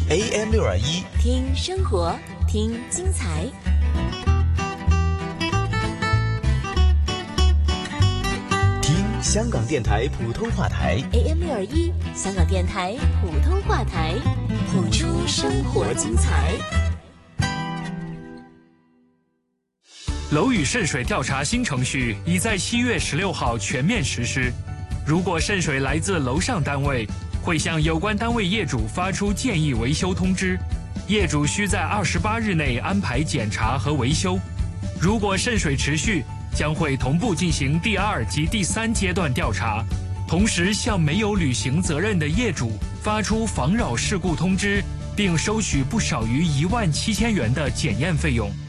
AM621， 听生活，听精彩。 听香港电台普通话台 AM621，香港电台普通话台，谱出生活精彩。 楼宇渗水调查新程序已在7月16号全面实施。如果渗水来自楼上单位，会向有关单位业主发出建议维修通知，业主需在28日内安排检查和维修。如果渗水持续，将会同步进行第2及第3阶段调查，同时向没有履行责任的业主发出妨扰事故通知，并收取不少于17000元的检验费用。